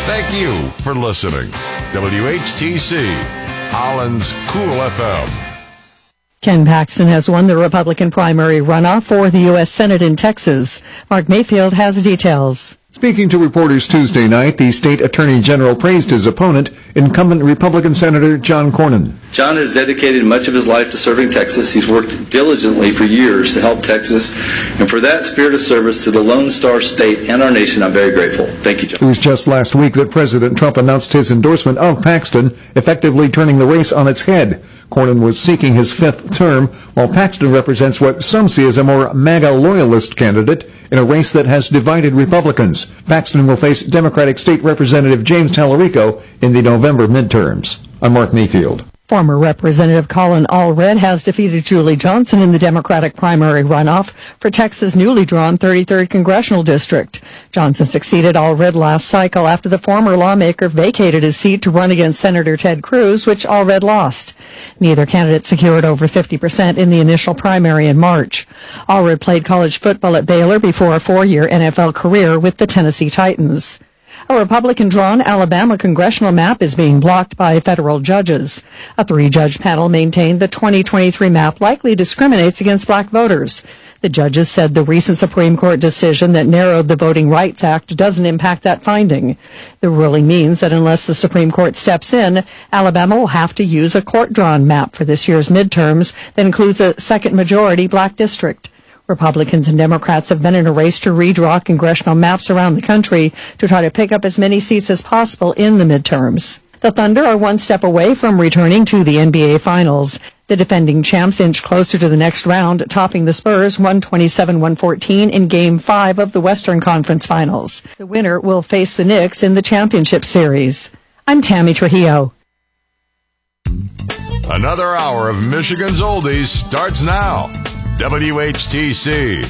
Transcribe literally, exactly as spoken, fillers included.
Thank you for listening. W H T C, Holland's Cool F M. Ken Paxton has won the Republican primary runoff for the U S Senate in Texas. Mark Mayfield has details. Speaking to reporters Tuesday night, the state attorney general praised his opponent, incumbent Republican Senator John Cornyn. John has dedicated much of his life to serving Texas. He's worked diligently for years to help Texas, and for that spirit of service to the Lone Star State and our nation, I'm very grateful. Thank you, John. It was just last week that President Trump announced his endorsement of Paxton, effectively turning the race on its head. Cornyn was seeking his fifth term, while Paxton represents what some see as a more MAGA loyalist candidate in a race that has divided Republicans. Paxton will face Democratic State Representative James Tallarico in the November midterms. I'm Mark Mayfield. Former Representative Colin Allred has defeated Julie Johnson in the Democratic primary runoff for Texas' newly drawn thirty-third Congressional District. Johnson succeeded Allred last cycle after the former lawmaker vacated his seat to run against Senator Ted Cruz, which Allred lost. Neither candidate secured over fifty percent in the initial primary in March. Allred played college football at Baylor before a four-year N F L career with the Tennessee Titans. A Republican-drawn Alabama congressional map is being blocked by federal judges. A three-judge panel maintained the twenty twenty-three map likely discriminates against black voters. The judges said the recent Supreme Court decision that narrowed the Voting Rights Act doesn't impact that finding. The ruling means that unless the Supreme Court steps in, Alabama will have to use a court-drawn map for this year's midterms that includes a second-majority black district. Republicans and Democrats have been in a race to redraw congressional maps around the country to try to pick up as many seats as possible in the midterms. The Thunder are one step away from returning to the N B A Finals. The defending champs inch closer to the next round, topping the Spurs one twenty-seven to one fourteen in Game five of the Western Conference Finals. The winner will face the Knicks in the championship series. I'm Tammy Trujillo. Another hour of Michigan's Oldies starts now. W H T C.